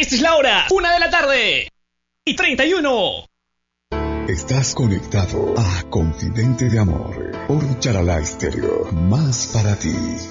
Esta es la hora, 1:31 p.m. Estás conectado a Confidente de Amor por Charalá Estéreo, más para ti.